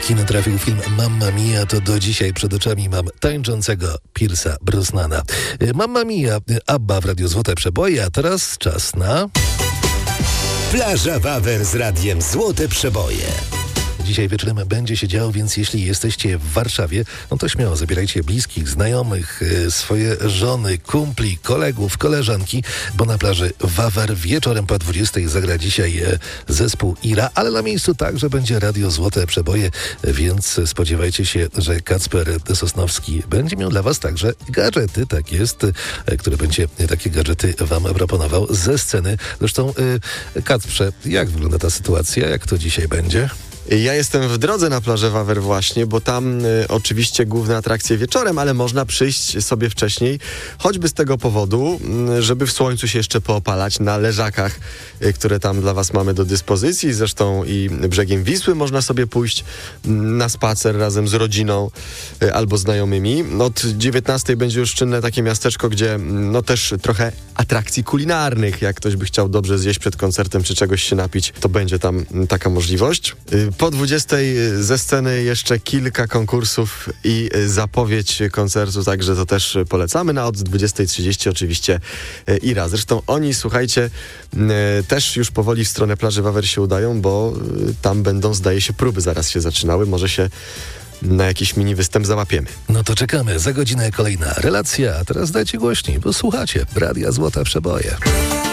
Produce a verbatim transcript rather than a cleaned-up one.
kino trafił film Mamma Mia, to do dzisiaj przed oczami mam tańczącego Pierce'a Brosnana. Mamma Mia, Abba w Radiu Złote Przeboje, a teraz czas na... Plaża Wawer z Radiem Złote Przeboje. Dzisiaj wieczorem będzie się działo, więc jeśli jesteście w Warszawie, no to śmiało zabierajcie bliskich, znajomych, swoje żony, kumpli, kolegów, koleżanki, bo na plaży Wawer wieczorem po dwudziestej zagra dzisiaj zespół Ira, ale na miejscu także będzie Radio Złote Przeboje, więc spodziewajcie się, że Kacper Sosnowski będzie miał dla was także gadżety, tak jest, które będzie takie gadżety wam proponował ze sceny. Zresztą Kacprze, jak wygląda ta sytuacja, jak to dzisiaj będzie? Ja jestem w drodze na plażę Wawer właśnie, bo tam y, oczywiście główne atrakcje wieczorem, ale można przyjść sobie wcześniej, choćby z tego powodu, y, żeby w słońcu się jeszcze poopalać na leżakach, y, które tam dla was mamy do dyspozycji. Zresztą i brzegiem Wisły można sobie pójść y, na spacer razem z rodziną y, albo znajomymi. Od dziewiętnastej będzie już czynne takie miasteczko, gdzie y, no też trochę atrakcji kulinarnych. Jak ktoś by chciał dobrze zjeść przed koncertem czy czegoś się napić, to będzie tam y, taka możliwość. Y, Po dwudziestej ze sceny jeszcze kilka konkursów i zapowiedź koncertu, także to też polecamy. Na od dwudziestej trzydzieści oczywiście Ira. Zresztą oni, słuchajcie, też już powoli w stronę plaży Wawer się udają, bo tam będą, zdaje się, próby zaraz się zaczynały. Może się na jakiś mini występ załapiemy. No to czekamy. Za godzinę kolejna relacja, a teraz dajcie głośniej, bo słuchacie Radia Złote Przeboje.